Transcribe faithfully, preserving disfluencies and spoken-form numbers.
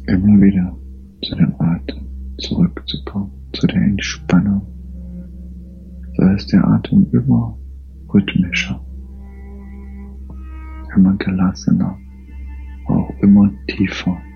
immer wieder zu dem Atem zurückzukommen, zu der Entspannung. So ist der Atem immer rhythmischer, immer gelassener, auch immer tiefer